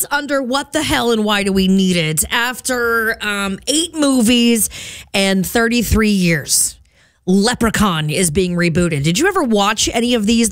under What the Hell and Why Do We Need It? After 8 movies and 33 years, Leprechaun is being rebooted. Did you ever watch any of these?